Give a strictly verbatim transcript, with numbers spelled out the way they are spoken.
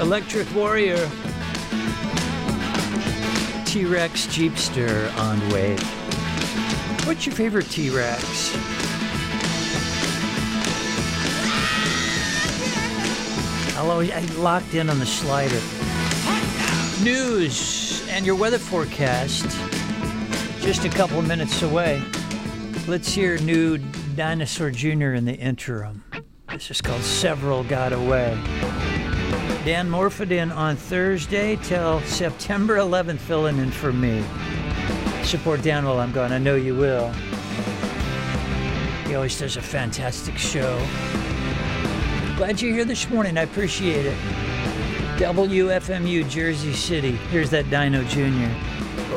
Electric Warrior. T-Rex Jeepster on way. What's your favorite T-Rex? I'll always, I locked in on the slider. News and your weather forecast just a couple of minutes away. Let's hear new Dinosaur Junior in the interim. This is called Several Got Away. Dan Morford in on Thursday till September eleventh, filling in for me. Support Dan while I'm gone. I know you will. He always does a fantastic show. Glad you're here this morning. I appreciate it. W F M U, Jersey City. Here's that Dino Junior